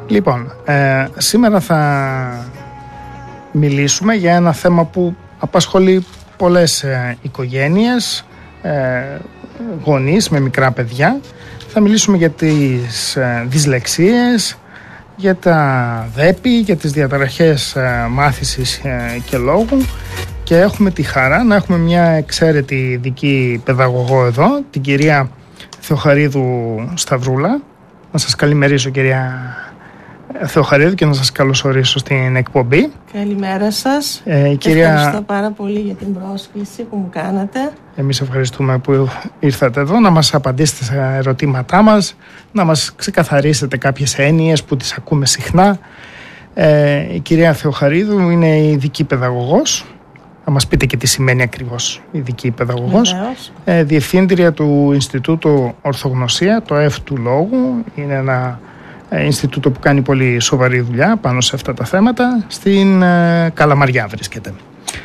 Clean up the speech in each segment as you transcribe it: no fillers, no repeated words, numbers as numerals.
Λοιπόν, σήμερα θα μιλήσουμε για ένα θέμα που απασχολεί πολλές οικογένειες, γονείς με μικρά παιδιά. Θα μιλήσουμε για τις δυσλεξίες, για τα ΔΕΠΗ, για τις διαταραχές μάθησης και λόγου, και έχουμε τη χαρά να έχουμε μια εξαίρετη ειδική παιδαγωγό εδώ, την κυρία Θεοχαρίδου Σταυρούλα. Να σας καλημερίσω, κυρία Θεοχαρίδου, και να σας καλωσορίσω στην εκπομπή. Καλημέρα σας. Ευχαριστώ πάρα πολύ για την πρόσκληση που μου κάνατε. Εμείς ευχαριστούμε που ήρθατε εδώ να μας απαντήσετε σε ερωτήματά μας, να μας ξεκαθαρίσετε κάποιες έννοιες που τις ακούμε συχνά. Η κυρία Θεοχαρίδου είναι ειδική παιδαγωγός. Θα μας πείτε και τι σημαίνει ακριβώς ειδική παιδαγωγός. Διευθύντρια του Ινστιτούτου Ορθογνωσία, το ΕΦ του Λόγου. Είναι ένα Ινστιτούτο που κάνει πολύ σοβαρή δουλειά πάνω σε αυτά τα θέματα. Στην Καλαμαριά βρίσκεται.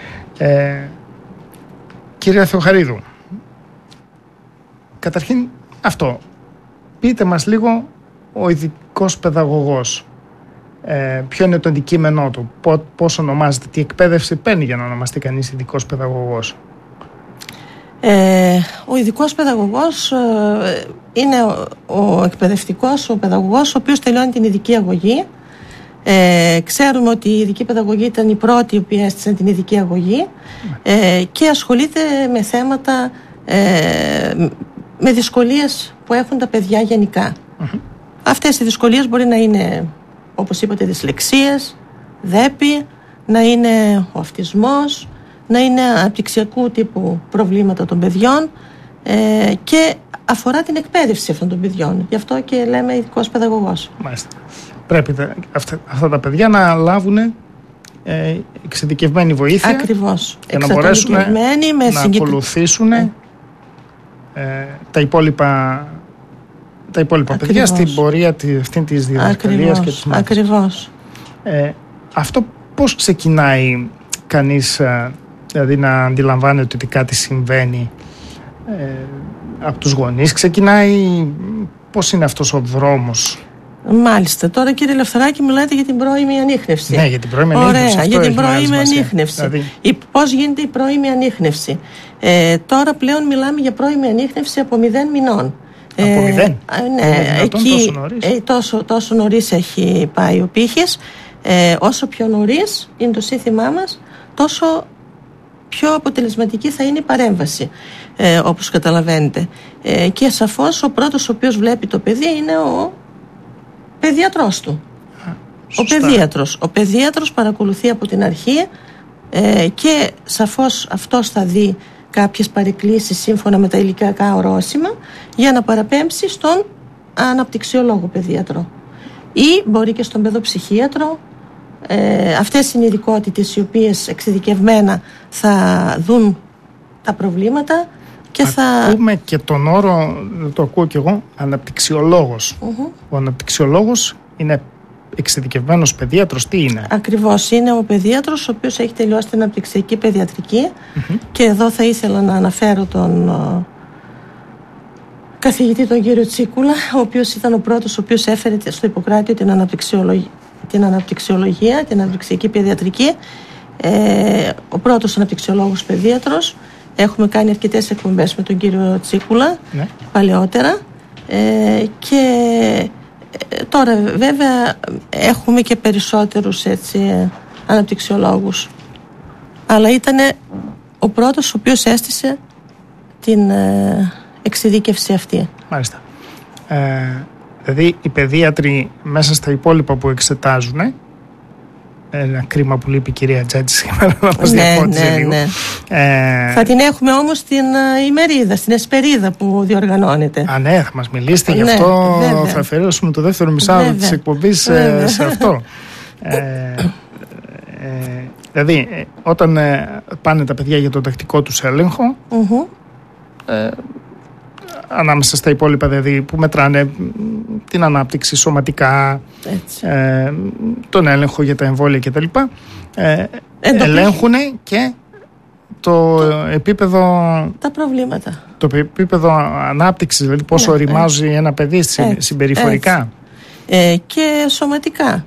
Κυρία Θεοχαρίδου, καταρχήν αυτό, πείτε μας λίγο ο ειδικός παιδαγωγός. Ποιο είναι το αντικείμενό του, πώς ονομάζεται, τι εκπαίδευση παίρνει για να ονομαστεί κανείς ειδικός παιδαγωγός? Ο ειδικός παιδαγωγός είναι ο εκπαιδευτικός, ο παιδαγωγός ο οποίος τελειώνει την ειδική αγωγή. Ξέρουμε ότι η ειδική παιδαγωγή ήταν η πρώτη η οποία έστησαν την ειδική αγωγή, και ασχολείται με θέματα, με δυσκολίες που έχουν τα παιδιά γενικά. Αυτές οι δυσκολίες μπορεί να είναι, όπως είπατε, δυσλεξίες, ΔΕΠΗ, να είναι ο αυτισμός, να είναι αναπτυξιακού τύπου προβλήματα των παιδιών, και αφορά την εκπαίδευση αυτών των παιδιών. Γι' αυτό και λέμε ειδικός παιδαγωγός. Μάλιστα. Πρέπει αυτά τα παιδιά να λάβουν εξειδικευμένη βοήθεια. Ακριβώς. Για να μπορέσουν να ακολουθήσουν τα υπόλοιπα παιδιά στην πορεία αυτή της διδασκαλίας και της μάθησης. Ακριβώς. Αυτό πώς ξεκινάει κανείς, δηλαδή να αντιλαμβάνεται ότι κάτι συμβαίνει? Από τους γονείς ξεκινάει? Πώς είναι αυτός ο δρόμος? Μάλιστα. Τώρα, κύριε Λευθεράκη, μιλάτε για την πρώιμη ανίχνευση. Ναι, για την πρώιμη ανίχνευση. Ωραία, για την πρώιμη ανίχνευση. Δηλαδή, πώς γίνεται η πρώιμη ανίχνευση? Τώρα πλέον μιλάμε για πρώιμη ανίχνευση από 0 μηνών. Από 0? Ναι, εκεί τόσο νωρίς έχει πάει ο πύχης. Όσο πιο νωρίς είναι το σύνθημά μας, τόσο πιο αποτελεσματική θα είναι η παρέμβαση, όπως καταλαβαίνετε. Και σαφώς ο πρώτος ο οποίος βλέπει το παιδί είναι ο παιδίατρος του. Ο παιδίατρος παρακολουθεί από την αρχή, και σαφώς αυτός θα δει κάποιες παρεκκλήσεις σύμφωνα με τα ηλικιακά ορόσημα για να παραπέμψει στον αναπτυξιολόγο παιδίατρο, ή μπορεί και στον παιδοψυχίατρο. Αυτές είναι οι ειδικότητες οι οποίες εξειδικευμένα θα δουν τα προβλήματα και Ακούμε και τον όρο, το ακούω κι εγώ, αναπτυξιολόγος. Ο αναπτυξιολόγος είναι εξειδικευμένος παιδίατρος, τι είναι? Ακριβώς, είναι ο παιδίατρος ο οποίος έχει τελειώσει την αναπτυξιακή παιδιατρική, και εδώ θα ήθελα να αναφέρω τον καθηγητή τον κύριο Τσίκουλα, ο οποίος ήταν ο πρώτος ο οποίος έφερε στο Ιπποκράτιο την αναπτυξιολογία, την αναπτυξιακή παιδιατρική, ο πρώτος αναπτυξιολόγος παιδίατρος. Έχουμε κάνει αρκετές εκπομπές με τον κύριο Τσίκουλα, παλαιότερα, και τώρα βέβαια έχουμε και περισσότερους αναπτυξιολόγους, αλλά ήταν ο πρώτος ο οποίος έστησε την εξειδίκευση αυτή. Μάλιστα. Δηλαδή οι παιδίατροι μέσα στα υπόλοιπα που εξετάζουν, ένα κρίμα που λείπει η κυρία Τζάτση σήμερα να μας διαφώτιζε λίγο. Θα την έχουμε όμως στην ημερίδα, στην εσπερίδα που διοργανώνεται. Ναι, θα μας μιλήσετε γι' αυτό. Βέβαια. Θα αφιερώσουμε το δεύτερο μισάωρο της εκπομπής σε αυτό. Δηλαδή όταν πάνε τα παιδιά για το τακτικό τους έλεγχο, ανάμεσα στα υπόλοιπα δηλαδή που μετράνε την ανάπτυξη σωματικά, τον έλεγχο για τα εμβόλια κτλ, ελέγχουν και το επίπεδο, τα προβλήματα, το επίπεδο ανάπτυξης, δηλαδή πόσο οριμάζει ένα παιδί συμπεριφορικά. και σωματικά.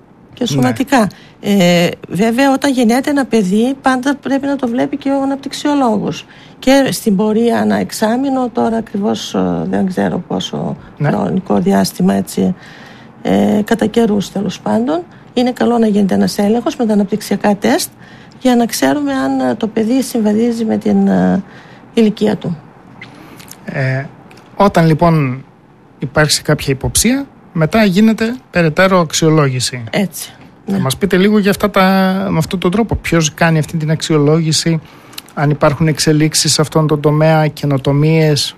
Βέβαια, όταν γεννιέται ένα παιδί, πάντα πρέπει να το βλέπει και ο αναπτυξιολόγος. Και στην πορεία ένα εξάμηνο, τώρα ακριβώς δεν ξέρω πόσο χρονικό διάστημα, έτσι, κατά καιρούς τέλος πάντων, είναι καλό να γίνεται ένας έλεγχος με τα αναπτυξιακά τεστ για να ξέρουμε αν το παιδί συμβαδίζει με την ηλικία του. Όταν λοιπόν υπάρξει κάποια υποψία, μετά γίνεται περαιτέρω αξιολόγηση. Έτσι. Θα μας πείτε λίγο για με αυτόν τον τρόπο. Ποιος κάνει αυτή την αξιολόγηση, αν υπάρχουν εξελίξεις σε αυτόν τον τομέα, καινοτομίες?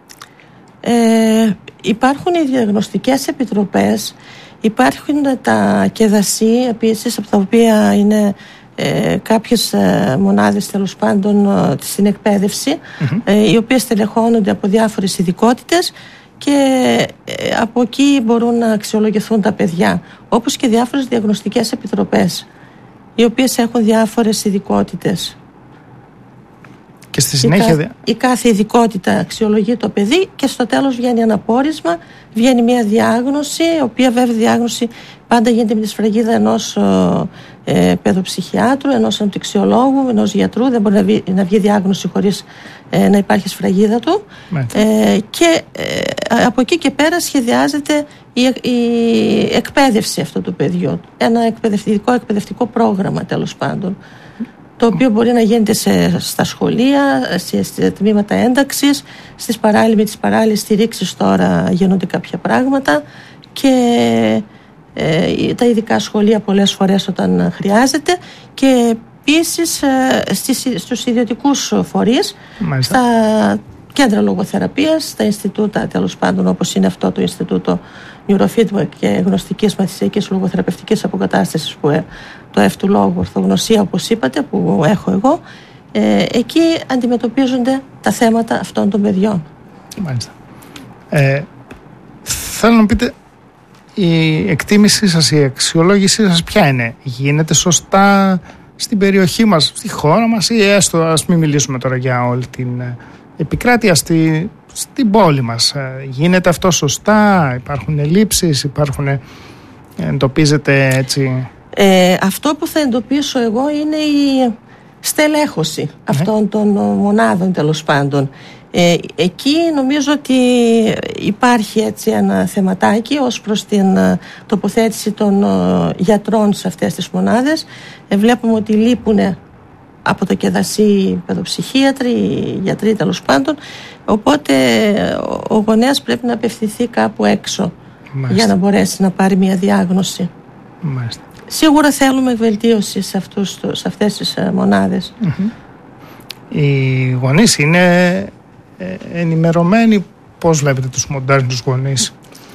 Υπάρχουν οι διαγνωστικές επιτροπές, υπάρχουν τα ΚΕΔΑΣΥ επίσης, από τα οποία είναι κάποιες μονάδες τέλος πάντων στην εκπαίδευση, οι οποίες τελεχώνονται από διάφορες ειδικότητες και από εκεί μπορούν να αξιολογηθούν τα παιδιά, όπως και διάφορες διαγνωστικές επιτροπές, οι οποίες έχουν διάφορες ειδικότητες. Και στη συνέχεια η κάθε ειδικότητα αξιολογεί το παιδί και στο τέλος βγαίνει ένα πόρισμα, βγαίνει μια διάγνωση, η οποία βέβαια διάγνωση πάντα γίνεται με τη σφραγίδα ενός παιδοψυχιάτρου, ενός αναπτυξιολόγου, ενός γιατρού. Δεν μπορεί να βγει διάγνωση χωρίς να υπάρχει σφραγίδα του. Και από εκεί και πέρα σχεδιάζεται η εκπαίδευση αυτού του παιδιού, ένα εκπαιδευτικό πρόγραμμα τέλος πάντων, το οποίο μπορεί να γίνεται στα σχολεία, σε τμήματα ένταξης, με τις παράλληλες στηρίξεις τώρα γίνονται κάποια πράγματα και τα ειδικά σχολεία πολλές φορές όταν χρειάζεται, και επίσης στους ιδιωτικούς φορείς, στα κέντρα λογοθεραπείας, στα Ινστιτούτα τέλος πάντων, όπως είναι αυτό το Ινστιτούτο Neurofeedback και γνωστικής μαθησιακής λογοθεραπευτικής αποκατάστασης, που το F του λόγου, ορθογνωσία όπως είπατε, που έχω εγώ, εκεί αντιμετωπίζονται τα θέματα αυτών των παιδιών. Μάλιστα. Θέλω να πείτε, η εκτίμησή σας, η αξιολόγησή σας ποια είναι? Γίνεται σωστά στην περιοχή μας, στη χώρα μας, ή έστω, ας μην μιλήσουμε τώρα για όλη την επικράτεια, στην πόλη μας? Γίνεται αυτό σωστά? Υπάρχουν ελλείψεις? Εντοπίζεται έτσι? Αυτό που θα εντοπίσω εγώ είναι η στελέχωση αυτών των μονάδων τέλος πάντων. Εκεί νομίζω ότι υπάρχει έτσι ένα θεματάκι ως προς την τοποθέτηση των γιατρών σε αυτές τις μονάδες. Βλέπουμε ότι λείπουν από το ΚΕΔΑΣΥ παιδοψυχίατροι, γιατροί τέλος πάντων, οπότε ο γονέας πρέπει να απευθυνθεί κάπου έξω. Μάλιστα. Για να μπορέσει να πάρει μια διάγνωση. Μάλιστα. Σίγουρα θέλουμε βελτίωση σε αυτές τις μονάδες. Οι γονείς είναι ενημερωμένοι? Πώς βλέπετε τους μοντέρνους γονείς?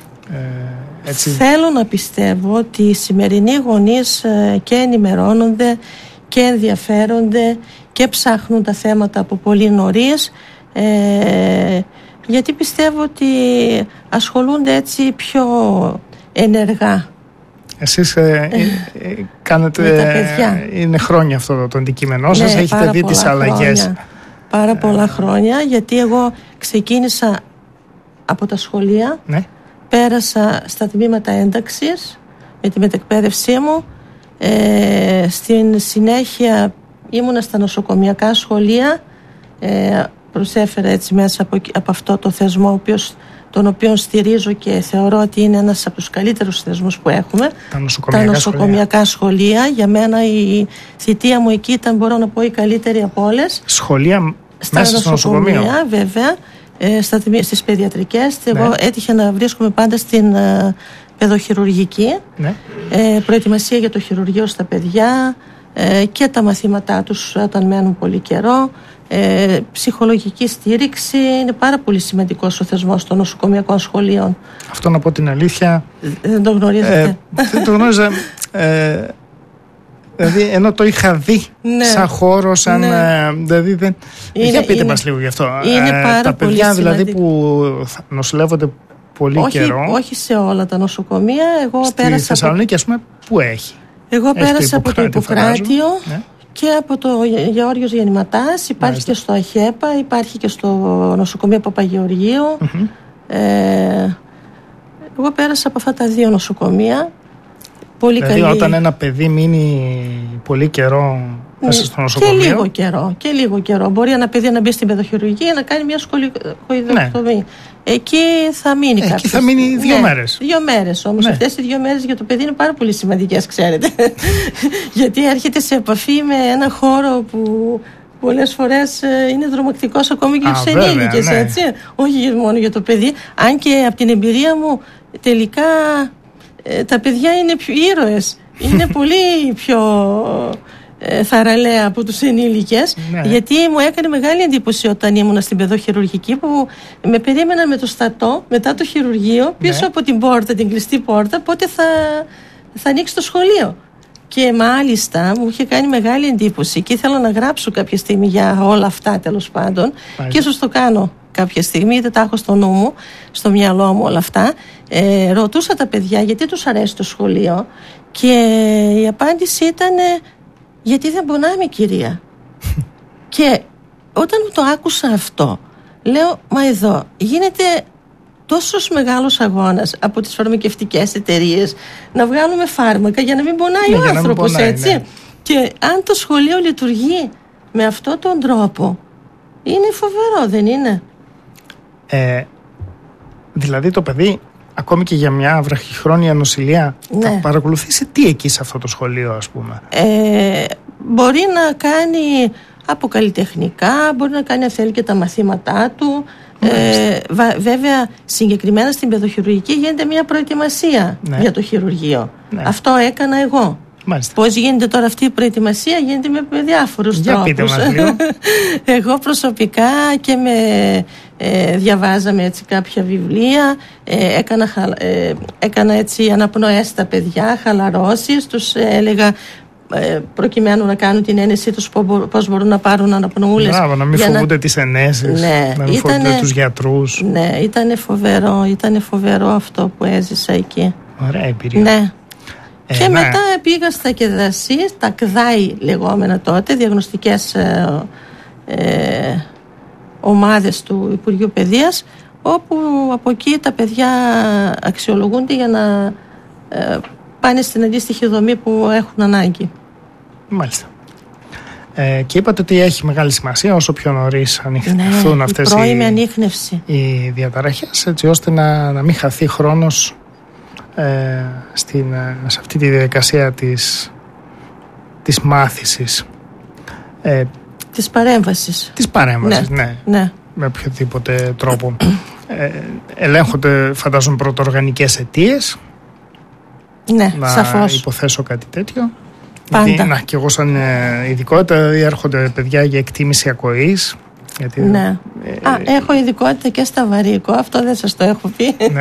Έτσι. Θέλω να πιστεύω ότι οι σημερινοί γονείς και ενημερώνονται και ενδιαφέρονται και ψάχνουν τα θέματα από πολύ νωρίς, γιατί πιστεύω ότι ασχολούνται έτσι πιο ενεργά. Εσείς κάνετε, με τα παιδιά. Είναι χρόνια αυτό το αντικείμενό σας, έχετε δει τις αλλαγές. Πάρα πολλά χρόνια, γιατί εγώ ξεκίνησα από τα σχολεία, πέρασα στα τμήματα ένταξης με τη μετεκπαίδευσή μου, στην συνέχεια ήμουνα στα νοσοκομιακά σχολεία, προσέφερα έτσι μέσα από αυτό το θεσμό, τον οποίο στηρίζω και θεωρώ ότι είναι ένας από τους καλύτερους θεσμούς που έχουμε, τα νοσοκομιακά σχολεία. Για μένα η θητεία μου εκεί ήταν, μπορώ να πω, η καλύτερη από όλες. Σχολεία μέσα στο νοσοκομείο? Βέβαια, στις παιδιατρικές. Εγώ έτυχε να βρίσκομαι πάντα στην παιδοχειρουργική, προετοιμασία για το χειρουργείο στα παιδιά και τα μαθήματά τους όταν μένουν πολύ καιρό, ψυχολογική στήριξη. Είναι πάρα πολύ σημαντικός ο θεσμός των νοσοκομιακών σχολείων. Αυτό, να πω την αλήθεια, δεν το γνωρίζετε? Δεν το γνώριζα, δηλαδή, ενώ το είχα δει σαν χώρο, σαν δηλαδή για πείτε μας λίγο γι' αυτό. Είναι πάρα τα παιδιά πολύ δηλαδή που νοσηλεύονται πολύ καιρό. Όχι σε όλα τα νοσοκομεία. Στη Θεσσαλονίκη, ας πούμε, που έχει? Εγώ πέρασα από το Ιπποκράτιο και από το Γεώργιος Γεννηματάς, υπάρχει και στο ΑΧΕΠΑ, υπάρχει και στο νοσοκομείο Παπαγεωργίου. Εγώ πέρασα από αυτά τα 2 νοσοκομεία. Πολύ δηλαδή καλή. Όταν ένα παιδί μείνει πολύ καιρό μέσα στο νοσοκομείο. Και λίγο καιρό. Μπορεί ένα παιδί να μπει στην παιδοχειρουργία, να κάνει μια σχολικοειδοκτομία. Ναι. Εκεί θα μείνει κάποιος. Εκεί θα μείνει 2 μέρες. 2 μέρες όμως. Ναι. Αυτές οι 2 μέρες για το παιδί είναι πάρα πολύ σημαντικές, ξέρετε. Γιατί έρχεται σε επαφή με ένα χώρο που πολλές φορές είναι τρομακτικός ακόμη και για τους ενήλικες, ναι. Έτσι. Όχι μόνο για το παιδί. Αν και από την εμπειρία μου τελικά τα παιδιά είναι πιο ήρωες. Είναι πολύ πιο θαραλέα από τους ενήλικες, ναι. Γιατί μου έκανε μεγάλη εντύπωση όταν ήμουν στην παιδοχειρουργική που με περίμενα με το στατό μετά το χειρουργείο πίσω, ναι. Από την πόρτα, την κλειστή πόρτα, πότε θα ανοίξει το σχολείο. Και μάλιστα μου είχε κάνει μεγάλη εντύπωση και ήθελα να γράψω κάποια στιγμή για όλα αυτά, τέλος πάντων. Μάλιστα. Και ίσως το κάνω κάποια στιγμή, δεν τα έχω στο νου μου, στο μυαλό μου όλα αυτά. Ρωτούσα τα παιδιά γιατί τους αρέσει το σχολείο και η απάντηση ήταν γιατί δεν πονάμε, κυρία. Και όταν το άκουσα αυτό, λέω, μα εδώ γίνεται τόσος μεγάλος αγώνας από τις φαρμακευτικές εταιρείες να βγάλουμε φάρμακα για να μην πονάει ο άνθρωπος, έτσι. Ναι. Και αν το σχολείο λειτουργεί με αυτόν τον τρόπο, είναι φοβερό, δεν είναι? Δηλαδή το παιδί, ακόμη και για μια βραχυχρόνια νοσηλεία, ναι. Θα παρακολουθήσει τι εκεί σε αυτό το σχολείο, ας πούμε? Μπορεί να κάνει από καλλιτεχνικά, μπορεί να κάνει αν θέλει και τα μαθήματά του. Βέβαια, συγκεκριμένα στην παιδοχειρουργική γίνεται μια προετοιμασία, ναι. Για το χειρουργείο, ναι. Αυτό έκανα εγώ. Μάλιστα. Πώς γίνεται τώρα αυτή η προετοιμασία? Γίνεται με διάφορους τρόπους. Πείτε μας λίγο. Εγώ προσωπικά και διαβάζαμε έτσι κάποια βιβλία, έκανα έτσι αναπνοές στα παιδιά, χαλαρώσεις, τους έλεγα προκειμένου να κάνουν την ένεσή τους πώς μπορούν να πάρουν αναπνοούλες. Μπράβο, να μην φοβούνται τις ενέσεις, ναι, να μην φοβούνται τους γιατρούς. Ναι, ήταν φοβερό αυτό που έζησα εκεί. Ωραία εμπειρία. Ναι. Και μετά πήγα στα ΚΕΔΑΣΥ, τα ΚΔΑΙ λεγόμενα τότε, διαγνωστικές ομάδες του Υπουργείου Παιδείας, όπου από εκεί τα παιδιά αξιολογούνται για να πάνε στην αντίστοιχη δομή που έχουν ανάγκη. Μάλιστα. Και είπατε ότι έχει μεγάλη σημασία όσο πιο νωρίς ανοιχνευθούν, ναι, αυτές οι διαταραχές, έτσι ώστε να μην χαθεί χρόνος σε αυτή τη διαδικασία της μάθησης. Της παρέμβασης. Της παρέμβασης, ναι. Με οποιοδήποτε τρόπο. Ελέγχονται, φαντάζομαι, πρωτοοργανικές αιτίες. Ναι, σαφώς. Υποθέσω κάτι τέτοιο. Πάντα. Γιατί, και εγώ σαν ειδικότητα έρχονται παιδιά για εκτίμηση ακοής. Γιατί, ναι. Έχω ειδικότητα και στα βαρύκο. Αυτό δεν σας το έχω πει. Ναι.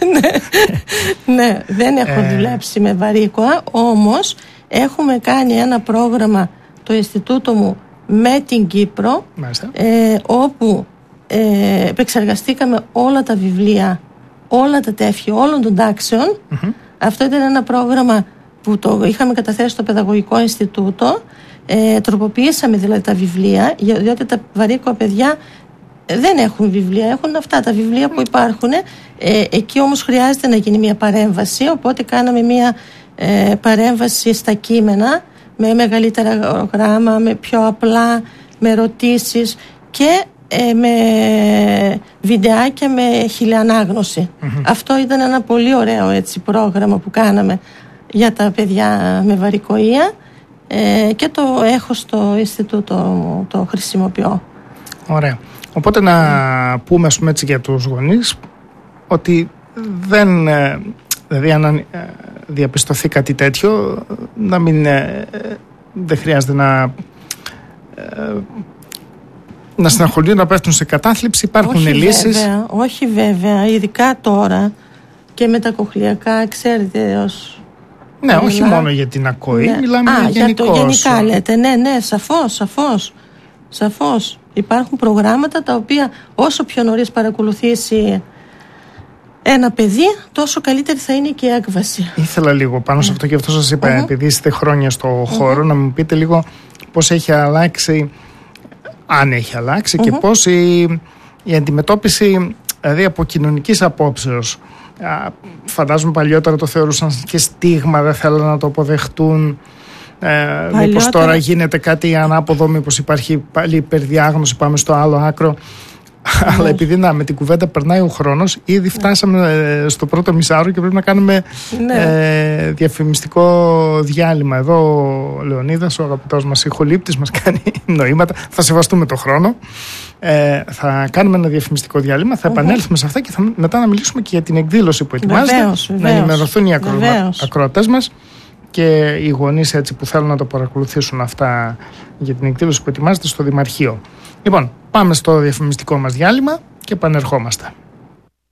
Ναι, δεν έχω δουλέψει με βαρύκο. Όμως έχουμε κάνει ένα πρόγραμμα το Ινστιτούτο μου με την Κύπρο, όπου επεξεργαστήκαμε όλα τα βιβλία, όλα τα τεύχη όλων των τάξεων. Αυτό ήταν ένα πρόγραμμα που το είχαμε καταθέσει στο Παιδαγωγικό Ινστιτούτο. Τροποποιήσαμε δηλαδή τα βιβλία, διότι τα βαρύκοα παιδιά δεν έχουν βιβλία, έχουν αυτά τα βιβλία που υπάρχουν. Εκεί όμως χρειάζεται να γίνει μια παρέμβαση, οπότε κάναμε μια παρέμβαση στα κείμενα με μεγαλύτερα γράμμα, με πιο απλά, με ερωτήσεις και με βιντεάκια με χιλιανάγνωση. Αυτό ήταν ένα πολύ ωραίο έτσι πρόγραμμα που κάναμε για τα παιδιά με βαρικοεία και το έχω στο Ινστιτούτο μου, το χρησιμοποιώ. Ωραία. Οπότε να πούμε, ας πούμε, έτσι για τους γονείς ότι δηλαδή αν διαπιστωθεί κάτι τέτοιο, δεν χρειάζεται να στεναχωριούν, να πέφτουν σε κατάθλιψη. Υπάρχουν λύσεις. Όχι βέβαια, ειδικά τώρα και με τα κοχλιακά, ξέρετε, ναι, όχι μόνο για την ακοή, ναι. Μιλάμε γενικώς. Γενικά λέτε, ναι, σαφώς. Υπάρχουν προγράμματα τα οποία όσο πιο νωρίς παρακολουθήσει ένα παιδί, τόσο καλύτερη θα είναι και η έκβαση. Ήθελα λίγο πάνω σε αυτό και αυτό σας είπα, επειδή είστε χρόνια στο χώρο, να μου πείτε λίγο πώς έχει αλλάξει, αν έχει αλλάξει και πώς η αντιμετώπιση, δηλαδή από κοινωνικής απόψεως, Φαντάζομαι παλιότερα το θεωρούσαν και στίγμα, δεν θέλουν να το αποδεχτούν. Μήπως τώρα γίνεται κάτι ανάποδο, μήπως υπάρχει πάλι υπερδιάγνωση, πάμε στο άλλο άκρο. Αλλά επειδή με την κουβέντα περνάει ο χρόνος, ήδη φτάσαμε στο πρώτο μισάωρο και πρέπει να κάνουμε διαφημιστικό διάλειμμα. Εδώ ο Λεωνίδας, ο αγαπητός μας ηχολήπτης, μας κάνει νοήματα. Θα σεβαστούμε το χρόνο. Θα κάνουμε ένα διαφημιστικό διάλειμμα, θα επανέλθουμε σε αυτά και μετά να μιλήσουμε και για την εκδήλωση που ετοιμάζεται. Να ενημερωθούν οι ακροατές μας και οι γονείς έτσι που θέλουν να το παρακολουθήσουν αυτά για την εκδήλωση που ετοιμάζεται στο Δημαρχείο. Λοιπόν, πάμε στο διαφημιστικό μας διάλειμμα και επανερχόμαστε.